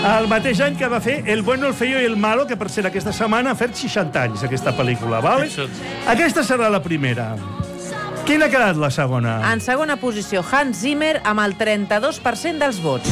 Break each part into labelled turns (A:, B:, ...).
A: El mateix any que va fer El bueno, el feo i el malo, que per ser aquesta setmana ha fet 60 anys, aquesta pel·lícula, vale? Aquesta serà la primera. Quina ha quedat la segona?
B: En segona posició, Hans Zimmer, amb el 32% dels vots.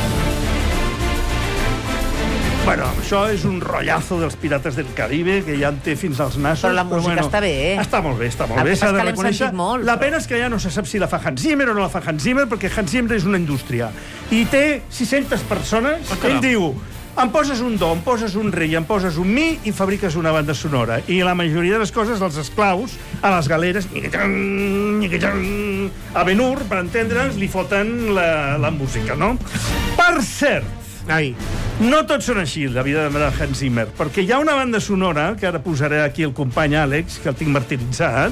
A: Bueno, això és un rotllazo dels Pirates del Caribe, que ja en té fins als nassos.
B: Però la música està bé, eh?
A: Està molt bé, està molt bé.
B: S'ha de reconèixer.
A: La pena és que ja no se sap si la fa Hans Zimmer o no la fa Hans Zimmer, perquè Hans Zimmer és una indústria. I té 600 persones. Ell diu, em poses un do, em poses un re i em poses un mi i fabriques una banda sonora. I la majoria de les coses, els esclaus, a les galeres, a Ben-Hur, per entendre'ns, li foten la música, no? Per cert, no tots són així, la vida de Hans Zimmer, perquè hi ha una banda sonora, que ara posaré aquí el company Àlex, que el tinc martiritzat.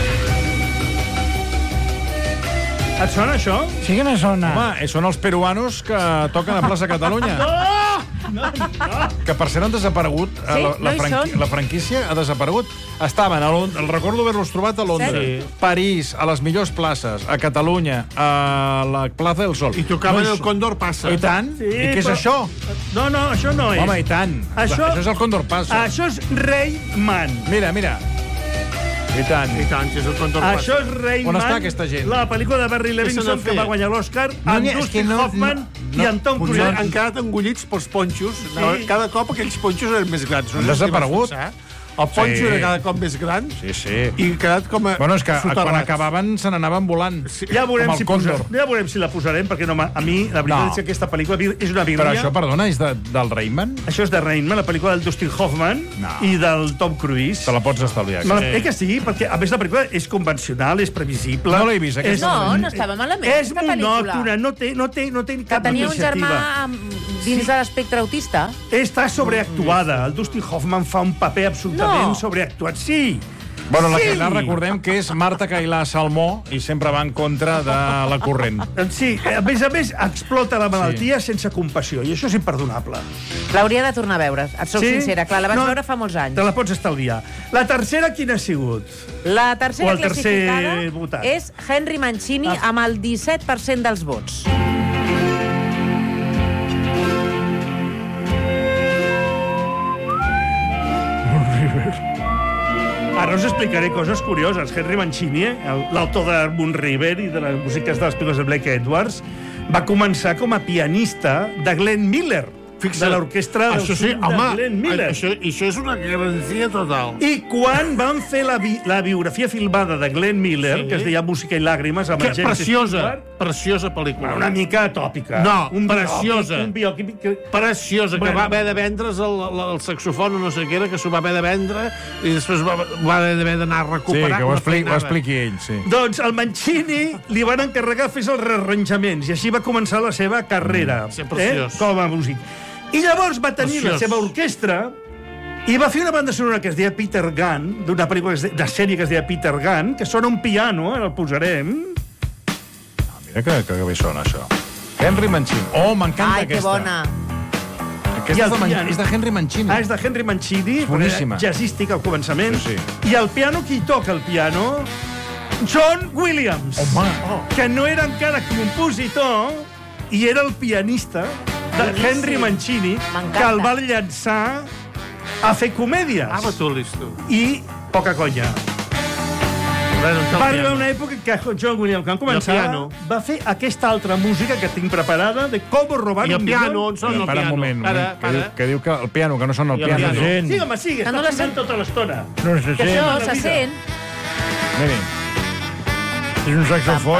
A: Et sona, això?
C: Sí que me sona.
D: Home, són els peruanos que toquen a Plaça Catalunya.
A: No.
D: Que per cert han desaparegut. La franquícia ha desaparegut. Estaven, el recordo haver-los trobat a Londres, París, a les millors places, a Catalunya, a la Plaza del Sol.
E: I tocaven el Còndor Passa.
D: I tant? I què és això?
A: No, això no és.
D: Home, i tant. Això és el Còndor Passa.
A: Això és Rain Man.
D: Mira. I tant,
E: és el Còndor Passa.
A: Això és Rain Man.
D: On està aquesta gent?
A: La pel·lícula de Barry Levinson que va guanyar l'Oscar amb Dustin Hoffman i amb Tom Cruise.
E: Han quedat engollits pels ponxos. Cada cop aquells ponxos eren més grans.
D: Han desaparegut.
E: El ponxo era cada cop més gran.
D: Sí.
E: I quedat com a...
D: Bueno, és que quan acabaven se n'anaven volant.
A: Ja veurem si la posarem, perquè a mi la veritat és que aquesta pel·lícula és una birria.
D: Però això, perdona, és del Rain-Man?
A: Això és de Rain Man, la pel·lícula del Dustin Hoffman i del Tom Cruise.
D: Te la pots estalviar.
A: Que sí, perquè a més la pel·lícula és convencional, és previsible.
D: No l'he vist, aquesta.
B: No estava malament,
A: és monòtona, no té cap
B: tenia un germà dins de l'espectre autista.
A: Està sobreactuada. El Dustin Hoffman fa un paper absolutament sobreactuat. Sí!
D: Bueno, la Cailà recordem que és Marta Cailà Salmó i sempre va en contra de la corrent.
A: Sí, a més, explota la malaltia sense compassió, i això és imperdonable.
B: L'hauria de tornar a veure, et soc sincera. Clar, la vaig veure fa molts anys.
A: Te la pots estalviar. La tercera, quina ha sigut?
B: La tercera classificada és Henry Mancini amb el 17% dels vots.
A: Ara us explicaré coses curioses. Henry Mancini, l'autor de Moon River i de les músiques de les pel·lícules de Blake Edwards, va començar com a pianista de Glenn Miller, de l'orquestra de Glenn Miller.
E: Això és una garancia total.
A: I quan van fer la biografia filmada de Glenn Miller, que es deia Música i làgrimes...
E: Preciosa pel·lícula.
A: Una mica atòpica.
E: No, preciosa.
A: Un biòquip...
E: Preciosa, que va haver de vendre's el saxofon o no sé què era, que s'ho va haver de vendre i després va haver d'anar a recuperar.
D: Sí, que ho expliqui ell, sí.
A: Doncs al Mancini li van encarregar fes els rearranjaments i així va començar la seva carrera com a músic. I llavors va tenir la seva orquestra i va fer una banda sonora que es deia Peter Gunn, d'una pel·lícula de sèrie que es deia Peter Gunn, que sona un piano, ara el posarem.
D: Mira que bé sona, això. Henry Mancini. Oh, m'encanta aquesta.
B: Ai, que bona.
D: Aquesta és de Henry Mancini.
A: És de Henry Mancini, jazzístic al començament. I el piano, qui toca el piano? John Williams. Que no era encara compositor i era el pianista de Henry Mancini, que el va llançar a fer comèdies. I poca conya. Va arribar una època que John Williams, quan començava, va fer aquesta altra música que tinc preparada de com robar un milió.
E: I el piano, on sona el piano?
D: Un moment, que diu que el piano, que no sona el piano.
A: Sí, home, sí, està sonant tota l'estona.
D: No se sent.
B: Això se sent.
D: Miri. És un saxofon.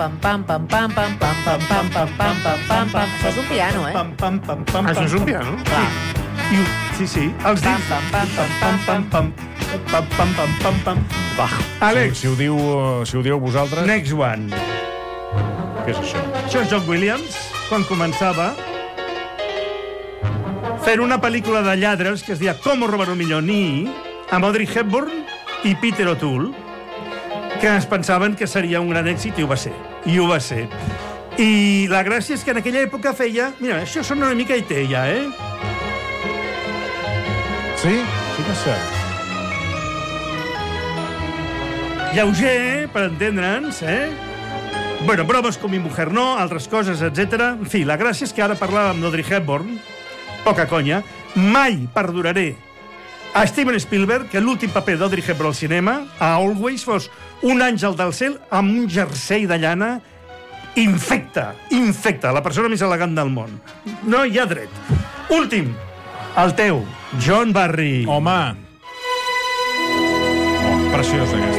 B: Això és un piano, eh?
E: Això és un piano?
A: Sí. Els dits. Àlex.
D: Si ho diu vosaltres...
A: Next one.
D: Què és això?
A: Això és John Williams, quan començava fent una pel·lícula de lladres que es deia Com robar un milió ni, amb Audrey Hepburn i Peter O'Toole, que es pensaven que seria un gran èxit i ho va ser. I la gràcia és que en aquella època feia... Mira, això sona una mica IT ja, eh?
D: Sí que és cert.
A: Lleuger, per entendre'ns, eh? Bueno, bromes com mi mujer no, altres coses, etc. En fi, la gràcia és que ara parlàvem d'Audrey Hepburn poca conya, mai perdonaré a Steven Spielberg que l'últim paper d'Audrey Hepburn al cinema, a Always, fos un àngel del cel amb un jersei de llana infecta, la persona més elegant del món. No hi ha dret. Últim, el teu, John Barry.
D: Home. Preciosa, aquesta.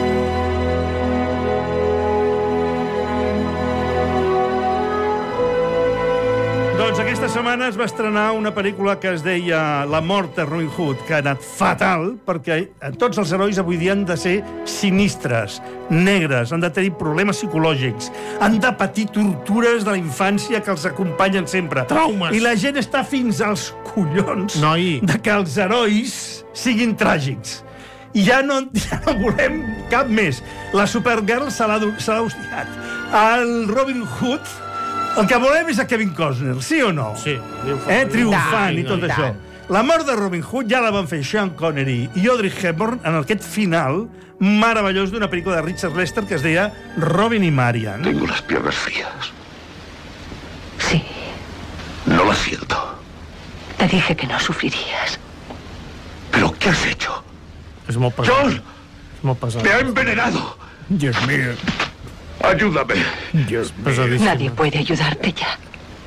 A: Doncs aquesta setmana es va estrenar una pel·lícula que es deia La mort de Robin Hood, que ha anat fatal, perquè tots els herois avui dia han de ser sinistres, negres, han de tenir problemes psicològics, han de patir tortures de la infància que els acompanyen sempre.
E: Traumes.
A: I la gent està fins als collons de que els herois siguin tràgics. I ja no volem cap més. La Supergirl se l'ha hostiat. El Robin Hood, el que volem és a Kevin Costner, sí o no?
E: Sí.
A: Triomfant i tot això. La mort de Robin Hood ja la van fer Sean Connery i Audrey Hepburn en aquest final meravellós d'una pel·lícula de Richard Lester que es deia Robin y Marian.
C: Tengo las piernas frías.
F: Sí.
C: No las siento.
F: Te dije que no sufrirías.
C: ¿Pero qué has hecho?
E: És molt pesat.
C: ¡John!
E: És molt pesat.
C: ¡Me ha envenenado!
D: Dios mío.
C: Ayúdame.
E: Pesadíssim.
F: Nadie puede ayudarte ya.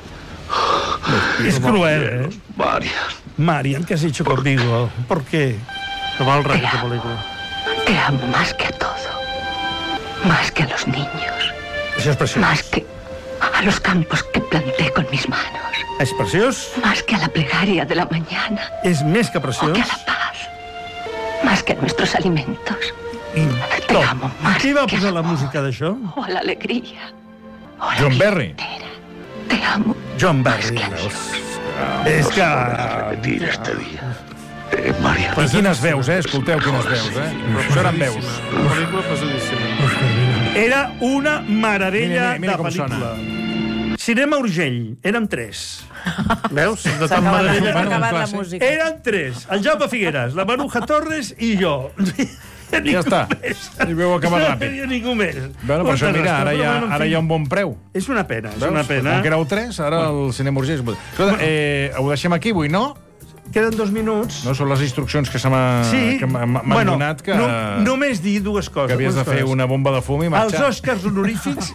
A: Es cruel,
C: Marian.
A: Marian, ¿qué has hecho conmigo? ¿Por qué?
E: Que val res, aquesta pel·lícula.
F: Te amo más que a todo. Más que a los niños.
A: Això és preciós.
F: Más que a los campos que planté con mis manos.
A: És preciós?
F: Más que a la plegaria de la mañana.
A: És més que
F: O que
A: preciós?
F: a la paz. Más que a nuestros alimentos.
A: I
F: Te amo más
A: qui va
F: que
A: posar
F: al
A: la música d'això?
F: O a la alegría. O a la
D: John
F: vida
D: Barry.
F: entera. Te amo.
A: John
F: más
A: Barry.
F: que a Dios.
A: És
C: No se
A: que...
C: podrá repetir este día. Marian.
D: I quines veus, escolteu quines veus, Això eren veus.
E: Una pel·lícula pesadíssima.
A: Era una meravella
D: Mira
A: de
D: com
A: pel·lícula. Cinema Urgell, érem 3.
E: Veus? De
B: S'ha
E: tan
B: acabat,
E: meravella.
B: s'ha acabat la
D: clàssic.
B: música.
A: Érem 3. El Jaume Figueres, la Maruja Torres i jo.
D: Ja està. I veu acabar
A: No
D: ràpid.
A: hi havia ningú més.
D: Bueno, per això, mira, ara hi ha un bon preu.
A: És una pena, és
D: Veus?
A: una pena.
D: Com que éreu 3, ara el cinema urgeix. Escolta, ho deixem aquí avui, no?
A: Queden 2 minuts.
D: No són les instruccions que m'han donat que
A: només dir dues coses.
D: havies de fer una bomba de fum i
A: Els
D: marxar.
A: Oscars honorífics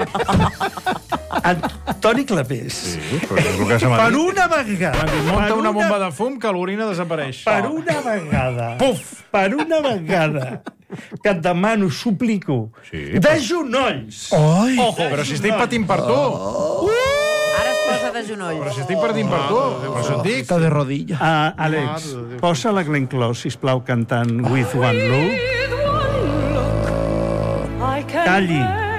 A: Antoni Clapés.
D: Sí, però és el que se m'ha
A: Per
D: dit.
A: una vegada.
D: Munta una bomba de fum que l'orina desapareix.
A: Per una vegada.
D: Puf!
A: Per una vegada. Que et demano, suplico.
D: Sí,
A: de genolls.
E: Oi!
D: Però si estic patint per tu.
B: Ara es posa de genoll.
D: Però si estic patint per tu. Per això et dic.
E: Està de rodilla.
A: Àlex, posa la Glenn Close, sisplau, cantant With One Look. Calli.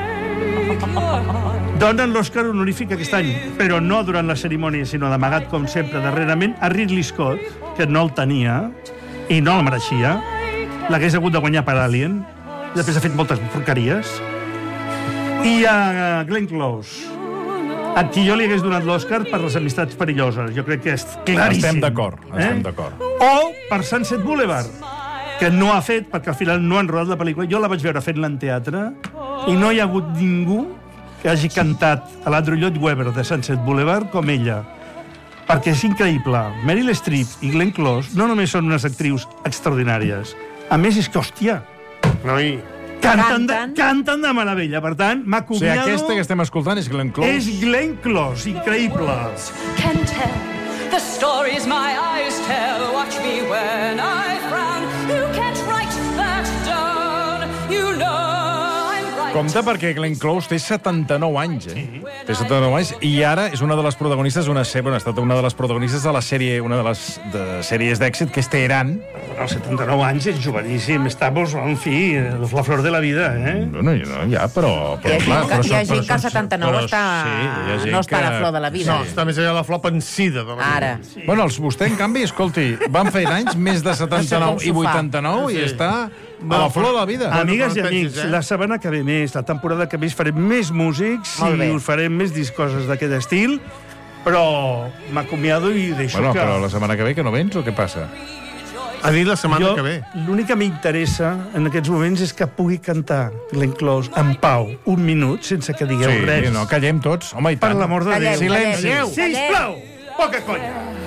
A: Donen l'Oscar honorífic aquest any, però no durant la cerimònia, sinó d'amagat, com sempre, darrerament, a Ridley Scott, que no el tenia i no el mereixia. L'hagués hagut de guanyar per Alien. Després ha fet moltes porqueries. I a Glenn Close, a qui jo li hagués donat l'Oscar per les amistats perilloses. Jo crec que és claríssim.
D: Estem d'acord, estem d'acord.
A: O per Sunset Boulevard, que no ha fet, perquè al final no han rodat la pel·lícula. Jo la vaig veure fent-la en teatre i no hi ha hagut ningú que hagi cantat a l'Andrew Lloyd Webber de Sunset Boulevard com ella. Perquè és increïble. Meryl Streep i Glenn Close no només són unes actrius extraordinàries. A més, és que, hòstia,
E: Noi.
A: canten de meravella. Per tant,
D: O sigui,
A: m'acomiado...
D: aquesta que estem escoltant és Glenn Close.
A: És Glenn Close, increïble.
G: Can tell the stories my eyes tell. Watch me when I frown. You can't write that down. You know I'm right.
D: Compte perquè Glenn Close té 79 anys, Té 79 anys i ara és una de les protagonistes d'una sèrie, ha estat una de les protagonistes de la sèrie, una de les sèries d'èxit, que és Teheran.
A: Als 79 anys és joveníssim. Estamos, en fi, la flor de la vida,
D: No, ja, però...
B: Hi ha gent que a 79 no està a la flor de la vida.
E: No, està més allà la flor pensida. De la
B: Ara.
D: Bueno, vostè, en canvi, escolti, van fer anys més de 79 i 89 i està a la flor de la vida.
A: Amigues i
E: no
A: amics,
E: pensis,
A: la setmana que ve més, la temporada que ve farem més músics
B: Molt bé.
A: i us farem més discoses d'aquest estil, però m'acomiado i deixo
D: Bueno,
A: que...
D: però la setmana que ve que no vens o què passa?
E: A dir la setmana que ve.
A: L'únic que m'interessa en aquests moments és que pugui cantar Glenn Close en pau, un minut, sense que digueu res.
D: no, callem tots. Home, i tant.
A: Per l'amor de Déu.
B: Callem,
D: Silenci.
B: callem.
A: Sisplau, poca conya.